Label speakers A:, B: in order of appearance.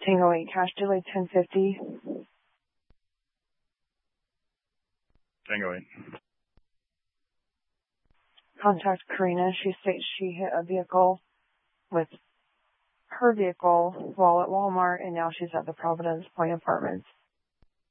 A: Tango 8, cash delay 1050.
B: Tango 8.
A: Contact Karina. She states she hit a vehicle with her vehicle while at Walmart, and now she's at the Providence Point Apartments.